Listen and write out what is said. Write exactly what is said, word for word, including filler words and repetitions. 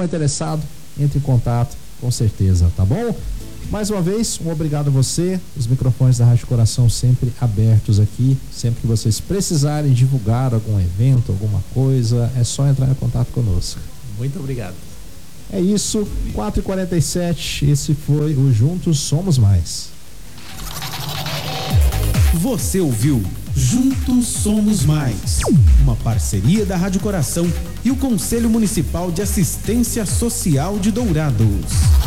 ficou interessado, entre em contato, com certeza, tá bom? Mais uma vez, um obrigado a você. Os microfones da Rádio Coração sempre abertos aqui. Sempre que vocês precisarem divulgar algum evento, alguma coisa, é só entrar em contato conosco. Muito obrigado. É isso, quatro e quarenta e sete, esse foi o Juntos Somos Mais. Você ouviu Juntos Somos Mais, uma parceria da Rádio Coração e o Conselho Municipal de Assistência Social de Dourados.